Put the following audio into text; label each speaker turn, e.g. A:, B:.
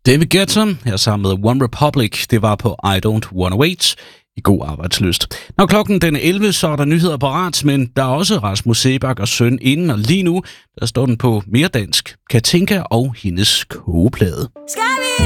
A: David Guetta her sammen med One Republic. Det var på I Don't Wanna Wait. I god arbejdslyst. Når klokken den 11, så er der nyheder parat, men der er også Rasmus Seebach og søn inden, og lige nu, der står den på mere dansk. Katinka og hendes kogeplade.